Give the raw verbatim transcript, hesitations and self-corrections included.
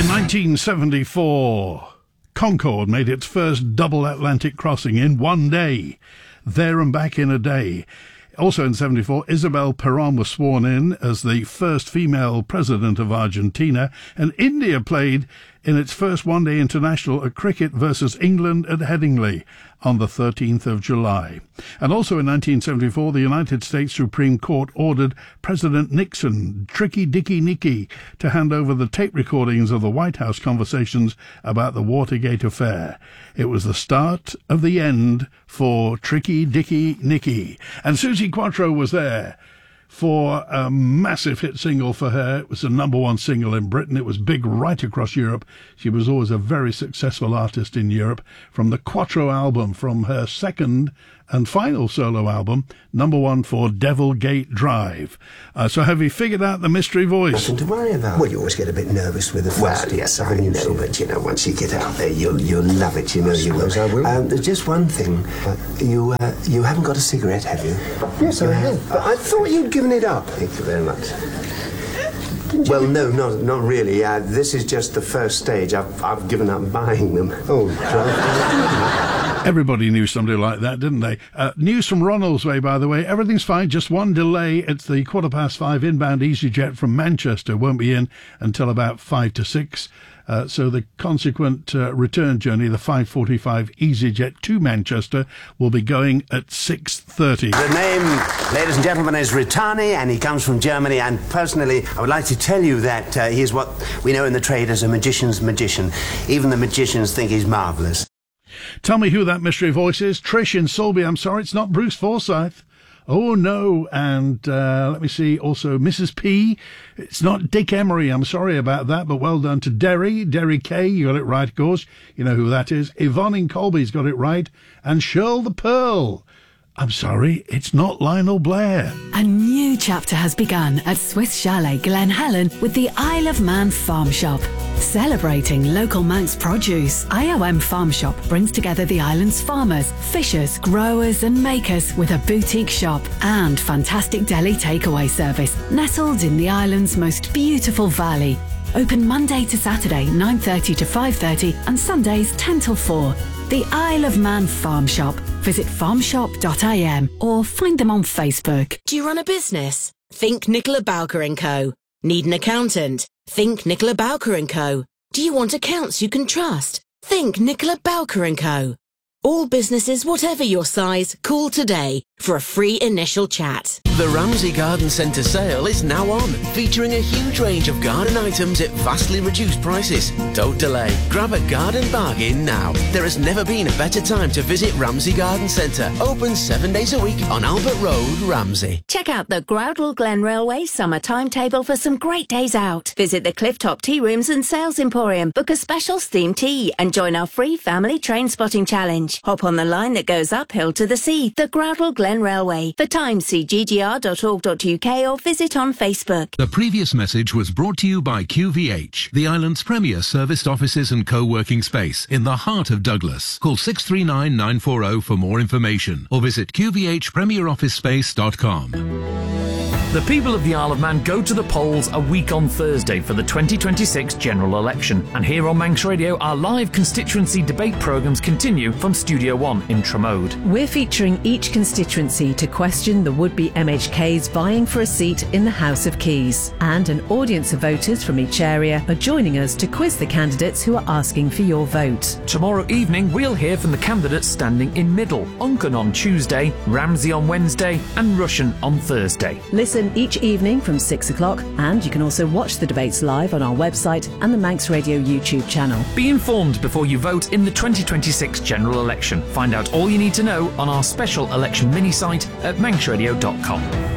In nineteen seventy-four, Concorde made its first double Atlantic crossing in one day, there and back in a day. Also in seventy-four, Isabel Perón was sworn in as the first female president of Argentina, and India played in its first one-day international at cricket versus England at Headingley on the thirteenth of July. And also in nineteen seventy-four, the United States Supreme Court ordered President Nixon, Tricky Dicky Nicky, to hand over the tape recordings of the White House conversations about the Watergate affair. It was the start of the end for Tricky Dicky Nicky. And Suzi Quatro was there for a massive hit single for her. It was the number one single in Britain. It was big right across Europe. She was always a very successful artist in Europe. From the Quatro album, from her second and final solo album, number one for Devil Gate Drive. Uh, so have you figured out the mystery voice? Nothing to worry about. Well, you always get a bit nervous with the first. Well, yes, I know, but, you know, once you get out there, you'll, you'll love it, you know you will. I will. Um, there's just one thing. Uh, you uh, you haven't got a cigarette, have you? Yes, I have. But I thought you'd given it up. Thank you very much. Well, no, not not really. Uh, this is just the first stage. I've, I've given up buying them. Oh, Everybody knew somebody like that, didn't they? Uh, news from Ronaldsway, by the way. Everything's fine. Just one delay. It's the quarter past five inbound EasyJet from Manchester. Won't be in until about five to six. Uh, so the consequent uh, return journey, the five forty-five EasyJet to Manchester, will be going at six thirty. The name, ladies and gentlemen, is Ritani, and he comes from Germany. And personally, I would like to tell you that uh, he is what we know in the trade as a magician's magician. Even the magicians think he's marvellous. Tell me who that mystery voice is. Trish in Solby. I'm sorry, it's not Bruce Forsyth. Oh, no. And uh, let me see. Also, Missus P. It's not Dick Emery. I'm sorry about that, but well done to Derry. Derry K. You got it right, of course. You know who that is. Yvonne in Colby's got it right. And Shirl the Pearl. I'm sorry, it's not Lionel Blair. A new chapter has begun at Swiss Chalet Glen Helen with the Isle of Man Farm Shop. Celebrating local Manx produce, I O M Farm Shop brings together the island's farmers, fishers, growers and makers with a boutique shop and fantastic deli takeaway service nestled in the island's most beautiful valley. Open Monday to Saturday nine thirty to five thirty and Sundays ten till four. The Isle of Man Farm Shop. Visit farm shop dot I M or find them on Facebook. Do you run a business? Think Nicola Bowker and Co. Need an accountant? Think Nicola Bowker and Co. Do you want accounts you can trust? Think Nicola Bowker and Co. All businesses, whatever your size, call today for a free initial chat. The Ramsey Garden Centre sale is now on, featuring a huge range of garden items at vastly reduced prices. Don't delay. Grab a garden bargain now. There has never been a better time to visit Ramsey Garden Centre. Open seven days a week on Albert Road, Ramsey. Check out the Groudle Glen Railway summer timetable for some great days out. Visit the Clifftop Tea Rooms and Sales Emporium, book a special steamed tea and join our free family train spotting challenge. Hop on the line that goes uphill to the sea, the Groudle Glen Railway. For time, see g g r dot org dot u k or visit on Facebook. The previous message was brought to you by Q V H, the island's premier serviced offices and co-working space in the heart of Douglas. Call six three nine nine four zero for more information or visit q v h premier office space dot com. The people of the Isle of Man go to the polls a week on Thursday for the twenty twenty-six general election. And here on Manx Radio, our live constituency debate programmes continue from Studio One in Tramode. We're featuring each constituency to question the would-be M H Ks vying for a seat in the House of Keys. And an audience of voters from each area are joining us to quiz the candidates who are asking for your vote. Tomorrow evening, we'll hear from the candidates standing in middle. Uncan on Tuesday, Ramsey on Wednesday and Russian on Thursday. Listen each evening from six o'clock, and you can also watch the debates live on our website and the Manx Radio YouTube channel. Be informed before you vote in the twenty twenty-six general election. Find out all you need to know on our special election mini site at manx radio dot com.